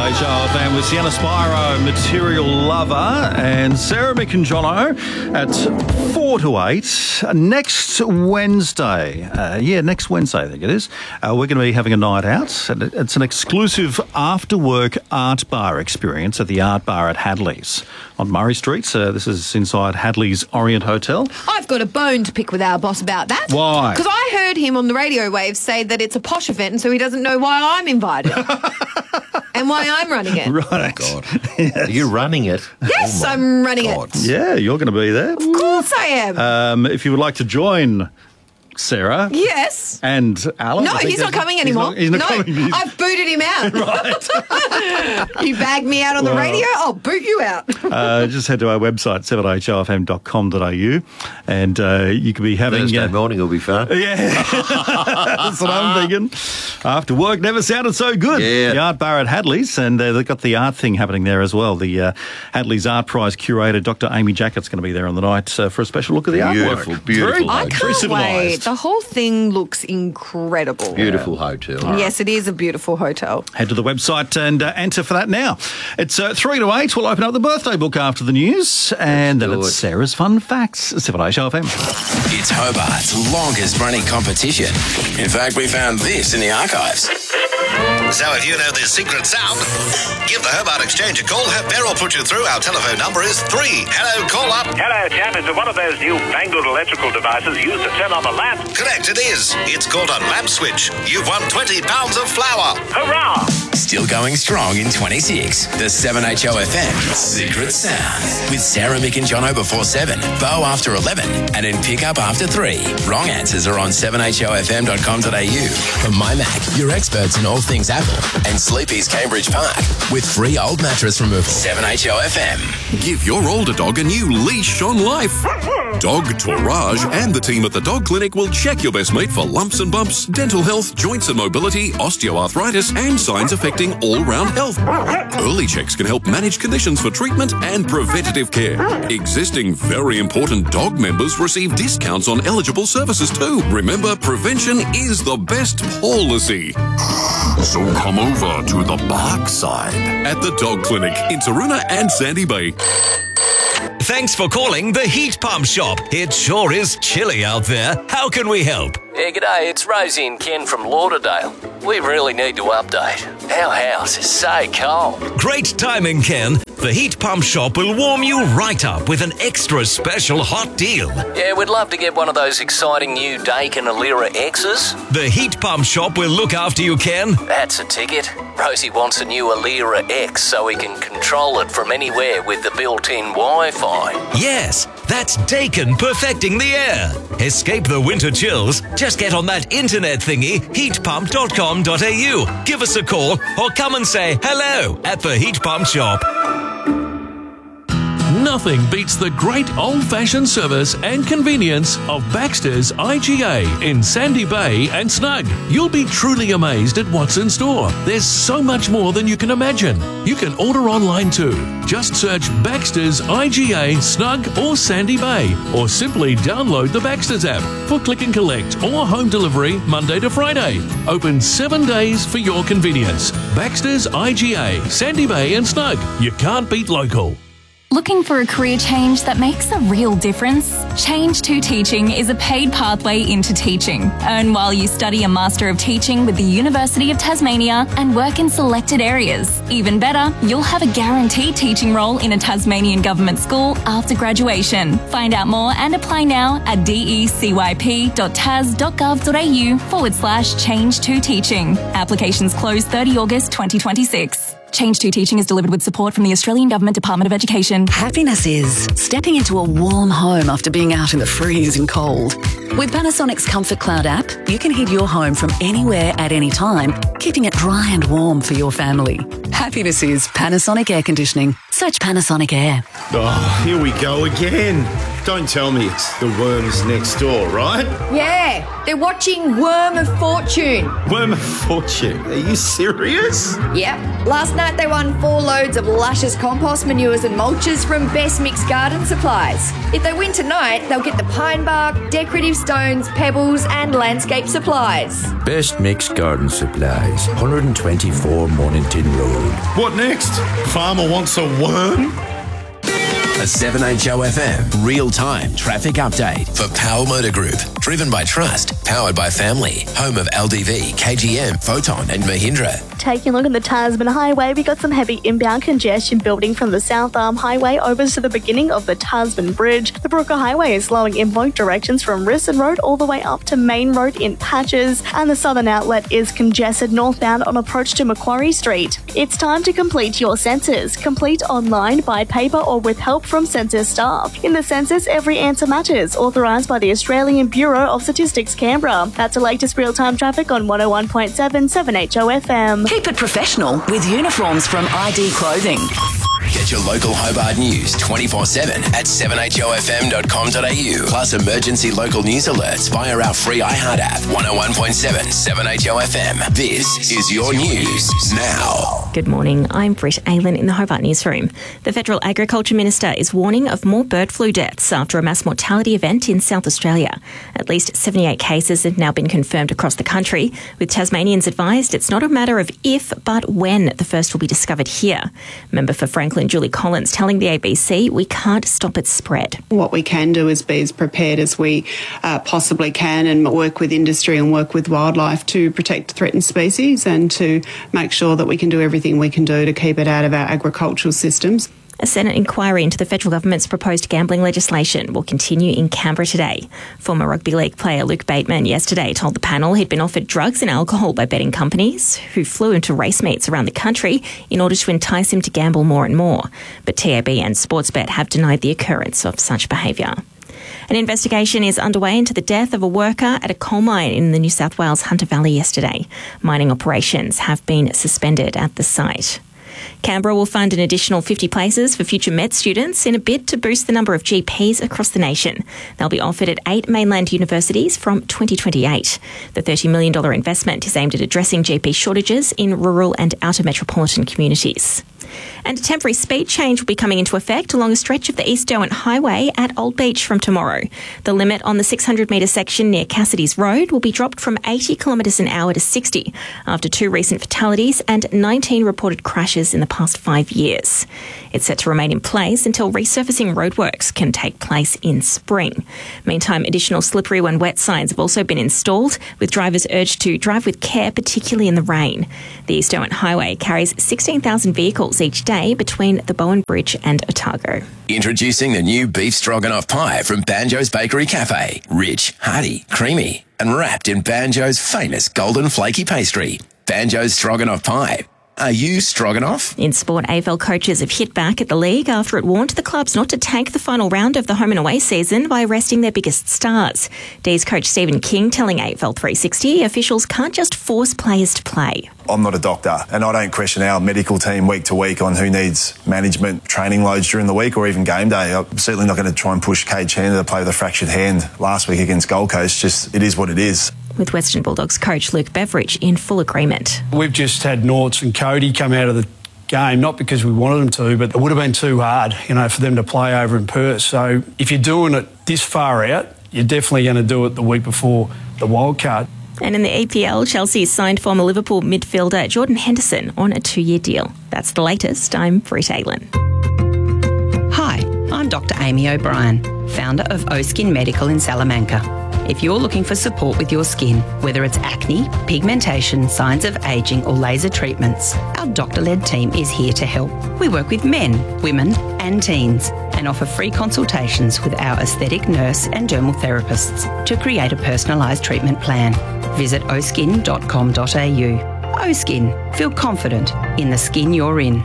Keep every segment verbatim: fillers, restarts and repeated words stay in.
H R F M with Sienna Spiro, Material Lover, and Sarah Mick and Jono at four to eight. Next Wednesday, uh, yeah, next Wednesday I think it is, uh, we're going to be having a night out. It's an exclusive after-work art bar experience at the Art Bar at Hadley's on Murray Street. Uh, this is inside Hadley's Orient Hotel. I've got a bone to pick with our boss about that. Why? Because I heard him on the radio waves say that it's a posh event and so he doesn't know why I'm invited. And why I'm running it. Right. God. Yes. Are you running it? Yes, Oh my I'm running God. it. Yeah, you're going to be there. Of course I am. Um, if you would like to join Sarah yes. and Alan. No, I think he's not there's- coming anymore. He's not, he's not no, coming. He's- I've booted him out. Right. You bagged me out on Well. the radio, I'll boot you out. uh, just head to our website, seven h o f m dot com dot a u, and uh, you could be having... Thursday uh, morning will be fun. Yeah, that's what I'm thinking. After work never sounded so good. Yeah. The Art Bar at Hadley's, and uh, they've got the art thing happening there as well. The uh, Hadley's Art Prize curator, Doctor Amy Jackett's going to be there on the night uh, for a special look at the Beautiful, artwork. beautiful. Very, I Very can't civilised. wait. The whole thing looks incredible. Beautiful hotel. Yes, it is a beautiful hotel. Head to the website and uh, enter for that now. It's uh, three to eight. We'll open up the birthday book after the news, and then do it's it. Sarah's Fun Facts. seven H O F M. It's Hobart's longest running competition. In fact, we found this in the archives. So if you know this secret sound, give the Hobart Exchange a call. Have Beryl put you through. Our telephone number is three. Hello, call up. Hello, chap. Is it one of those new fangled electrical devices used to turn on the lamp? Correct, it is. It's called a lamp switch. You've won twenty pounds of flour. Hurrah! Still going strong in twenty-six. The seven H O F M Secret Sound. With Sarah, Mick and Jono before seven, Bo after eleven, and in Pickup after three. Wrong answers are on seven h o f m dot com dot a u. From MyMac, your experts in all things Apple, and Sleepy's Cambridge Park. With free old mattress removal. seven H O F M. Give your older dog a new leash on life. Dog Tourage and the team at the Dog Clinic will check your best mate for lumps and bumps, dental health, joints and mobility, osteoarthritis, and signs affecting all-round health. Early checks can help manage conditions for treatment and preventative care. Existing very important dog members receive discounts on eligible services too. Remember, prevention is the best policy. So come over to the Bark side at the Dog Clinic in Taruna and Sandy Bay. Thanks for calling the Heat Pump Shop. It sure is chilly out there. How can we help? Yeah, g'day, it's Rosie and Ken from Lauderdale. We really need to update. Our house is so cold. Great timing, Ken. The Heat Pump Shop will warm you right up with an extra special hot deal. Yeah, we'd love to get one of those exciting new Daikin Alira X's. The Heat Pump Shop will look after you, Ken. That's a ticket. Rosie wants a new Alira X so we can control it from anywhere with the built-in Wi-Fi. Yes, that's Daikin perfecting the air. Escape the winter chills. Just get on that internet thingy, heat pump dot com dot a u. Give us a call or come and say hello at the Heat Pump Shop. Nothing beats the great old-fashioned service and convenience of Baxter's I G A in Sandy Bay and Snug. You'll be truly amazed at what's in store. There's so much more than you can imagine. You can order online too. Just search Baxter's I G A, Snug or Sandy Bay, or simply download the Baxter's app for click and collect or home delivery Monday to Friday. Open seven days for your convenience. Baxter's I G A, Sandy Bay and Snug. You can't beat local. Looking for a career change that makes a real difference? Change to Teaching is a paid pathway into teaching. Earn while you study a Master of Teaching with the University of Tasmania and work in selected areas. Even better, you'll have a guaranteed teaching role in a Tasmanian government school after graduation. Find out more and apply now at decyp dot tas dot gov dot a u forward slash change to teaching. Applications close thirtieth August twenty twenty-six. Change to Teaching is delivered with support from the Australian Government Department of Education. Happiness is stepping into a warm home after being out in the freezing cold. With Panasonic's Comfort Cloud app, you can heat your home from anywhere at any time, keeping it dry and warm for your family. Happiness is Panasonic Air Conditioning. Search Panasonic Air. Oh, here we go again. Don't tell me it's the worms next door, right? Yeah, they're watching Worm of Fortune. Worm of Fortune? Are you serious? Yep. Last night they won four loads of luscious compost manures and mulches from Best Mix Garden Supplies. If they win tonight, they'll get the pine bark, decorative stones, pebbles and landscape supplies. Best Mix Garden Supplies, one twenty-four Mornington Road. What next? Farmer wants a worm? A seven H O F M real-time traffic update for Powell Motor Group. Driven by trust, powered by family. Home of L D V, K G M, Photon and Mahindra. Taking a look at the Tasman Highway, we got some heavy inbound congestion building from the South Arm Highway over to the beginning of the Tasman Bridge. The Brooker Highway is slowing in both directions from Risson Road all the way up to Main Road in patches, and the southern outlet is congested northbound on approach to Macquarie Street. It's time to complete your census. Complete online, by paper or with help from census staff. In the census, every answer matters, authorised by the Australian Bureau of Statistics Canberra. That's the latest real-time traffic on one oh one point seven seven H O F M. Keep it professional with uniforms from I D Clothing. Get your local Hobart news twenty-four seven at seven H O F M dot com dot a u. Plus emergency local news alerts via our free iHeart app. one oh one point seven, seven H O F M. This is your news now. Good morning. I'm Britt Aylan in the Hobart Newsroom. The Federal Agriculture Minister is warning of more bird flu deaths after a mass mortality event in South Australia. At least seventy-eight cases have now been confirmed across the country, with Tasmanians advised it's not a matter of if, but when the first will be discovered here. Member for Franklin, Julie Collins, telling the A B C we can't stop its spread. What we can do is be as prepared as we uh, possibly can and work with industry and work with wildlife to protect threatened species and to make sure that we can do everything we can do to keep it out of our agricultural systems. A Senate inquiry into the federal government's proposed gambling legislation will continue in Canberra today. Former rugby league player Luke Bateman yesterday told the panel he'd been offered drugs and alcohol by betting companies who flew him to race meets around the country in order to entice him to gamble more and more. But T A B and Sportsbet have denied the occurrence of such behaviour. An investigation is underway into the death of a worker at a coal mine in the New South Wales Hunter Valley yesterday. Mining operations have been suspended at the site. Canberra will fund an additional fifty places for future med students in a bid to boost the number of G Ps across the nation. They'll be offered at eight mainland universities from twenty twenty-eight. The thirty million dollars investment is aimed at addressing G P shortages in rural and outer metropolitan communities. And a temporary speed change will be coming into effect along a stretch of the East Derwent Highway at Old Beach from tomorrow. The limit on the six hundred metre section near Cassidy's Road will be dropped from eighty kilometres an hour to sixty after two recent fatalities and nineteen reported crashes in the past five years. It's set to remain in place until resurfacing roadworks can take place in spring. Meantime, additional slippery when wet signs have also been installed, with drivers urged to drive with care, particularly in the rain. The East Derwent Highway carries sixteen thousand vehicles each day between the Bowen Bridge and Otago. Introducing the new beef stroganoff pie from Banjo's Bakery Cafe. Rich, hearty, creamy, and wrapped in Banjo's famous golden flaky pastry. Banjo's Stroganoff Pie. Are you Stroganoff? In sport, A F L coaches have hit back at the league after it warned the clubs not to tank the final round of the home and away season by resting their biggest stars. D's coach Stephen King telling A F L three sixty officials can't just force players to play. I'm not a doctor, and I don't question our medical team week to week on who needs management training loads during the week or even game day. I'm certainly not going to try and push Cage Chandler to play with a fractured hand last week against Gold Coast. Just, it is what it is. With Western Bulldogs coach Luke Beveridge in full agreement. We've just had Norts and Cody come out of the game, not because we wanted them to, but it would have been too hard, you know, for them to play over in Perth. So if you're doing it this far out, you're definitely going to do it the week before the wild card. And in the E P L, Chelsea signed former Liverpool midfielder Jordan Henderson on a two-year deal. That's the latest. I'm Britt Aylan. Hi, I'm Doctor Amy O'Brien, founder of O-Skin Medical in Salamanca. If you're looking for support with your skin, whether it's acne, pigmentation, signs of ageing or laser treatments, our doctor-led team is here to help. We work with men, women and teens and offer free consultations with our aesthetic nurse and dermal therapists to create a personalised treatment plan. Visit o skin dot com dot a u. O-Skin. Feel confident in the skin you're in.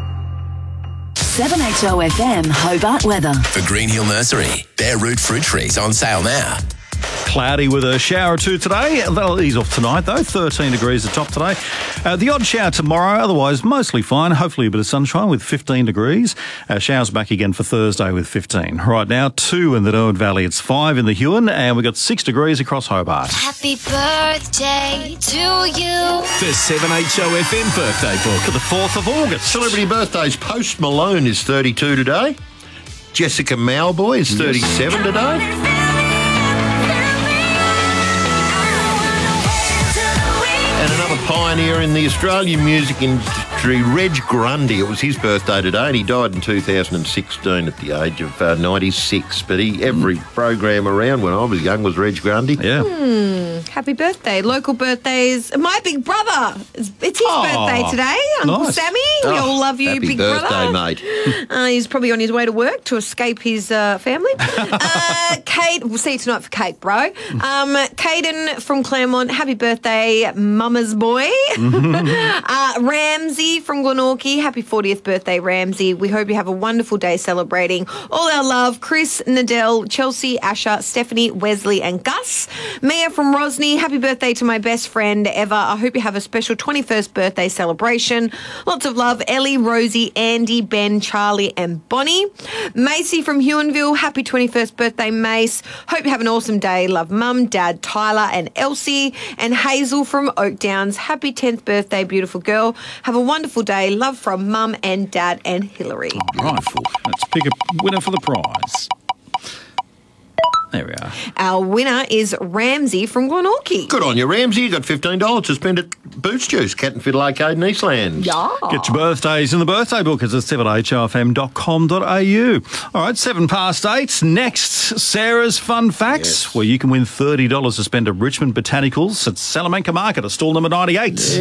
seven H O F M Hobart weather. For Green Hill Nursery, bare root fruit trees on sale now. cloudy with a shower or two today. That'll ease off tonight, though. thirteen degrees at top today. Uh, the odd shower tomorrow, otherwise mostly fine. Hopefully a bit of sunshine with fifteen degrees. Uh, showers back again for Thursday with fifteen. Right now, two in the Derwent Valley. It's five in the Huon, and we've got six degrees across Hobart. Happy birthday to you. The seven H O F M birthday book. For the fourth of August. Celebrity birthdays. Post Malone is thirty-two today. Jessica Mauboy is thirty-seven today. And another pioneer in the Australian music industry, Reg Grundy. It was his birthday today, and he died in two thousand sixteen at the age of uh, ninety-six. But he, every program around when I was young was Reg Grundy. Yeah. Hmm, happy birthday. Local birthdays. My big brother. It's, it's his Oh, birthday today. Uncle nice. Sammy. We Oh, all love you, happy big birthday, brother. mate. Uh, he's probably on his way to work to escape his uh, family. uh, Kate, we'll see you tonight for Kate, bro. Um, Caden from Claremont, happy birthday, mama's boy. uh, Ramsey from Glenorchy, happy fortieth birthday, Ramsey. We hope you have a wonderful day celebrating all our love. Chris, Nadell, Chelsea, Asher, Stephanie, Wesley and Gus. Mia from Rosny, happy birthday to my best friend ever. I hope you have a special twenty-first birthday celebration. Lots of love, Ellie, Rosie, Andy, Ben, Charlie and Bonnie. Macy from Huonville, happy twenty-first birthday, Mace. Hope you have an awesome day. Love Mum, Dad, Tyler and Elsie. And Hazel from Oak Downs, happy tenth birthday, beautiful girl. Have a wonderful day. Love from Mum and Dad and Hillary. Right, let's pick a winner for the prize. There we are. Our winner is Ramsey from Glenorchy. Good on you, Ramsey. You got fifteen dollars to spend at Boots Juice, Cat and Fiddle Arcade in Eastlands. Yeah. Get your birthdays in the birthday book. It's at seven h o f m dot com dot a u. All right, seven past eight. Next, Sarah's Fun Facts, where you can win thirty dollars to spend at Richmond Botanicals at Salamanca Market, at stall number ninety-eight.